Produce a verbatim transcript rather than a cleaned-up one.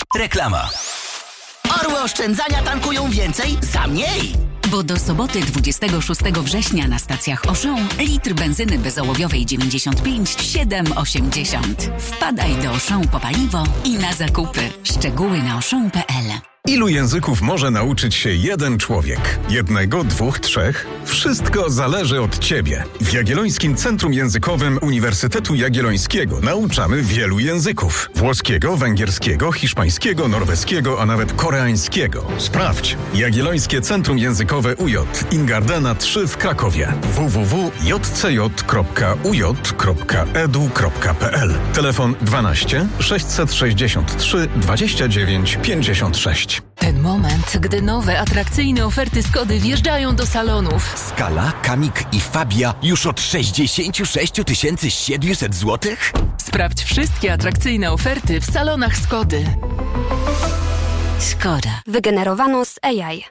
Reklama. Orły oszczędzania tankują więcej za mniej. Bo do soboty dwudziestego szóstego września na stacjach Auchan litr benzyny bezołowiowej dziewięćdziesiąt pięć siedem osiemdziesiąt. Wpadaj do Auchan po paliwo i na zakupy. Szczegóły na auchan kropka p l. Ilu języków może nauczyć się jeden człowiek? Jednego, dwóch, trzech? Wszystko zależy od Ciebie. W Jagiellońskim Centrum Językowym Uniwersytetu Jagiellońskiego nauczamy wielu języków. Włoskiego, węgierskiego, hiszpańskiego, norweskiego, a nawet koreańskiego. Sprawdź. Jagiellońskie Centrum Językowe U J. Ingardena trzy w Krakowie. w w w kropka j c j kropka u j kropka e d u kropka p l. Telefon dwanaście sześćset sześćdziesiąt trzy dwadzieścia dziewięć pięćdziesiąt sześć. Ten moment, gdy nowe, atrakcyjne oferty Skody wjeżdżają do salonów. Skala, Kamik i Fabia już od sześćdziesiąt sześć tysięcy siedemset złotych? Sprawdź wszystkie atrakcyjne oferty w salonach Skody. Szkoda. Wygenerowano z A I.